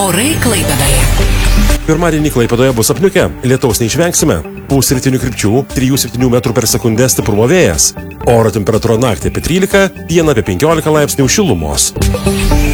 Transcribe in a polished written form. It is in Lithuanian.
Orai Klaipėdoje. Pirmadienį Klaipėdoje bus apniukę, lietaus neišvengsime. Pūs rytinių krypčių 3-7 metrų per sekundę stiprumo vėjas. Oro temperatūra naktį apie 13, dieną apie 15 laipsnių šilumos.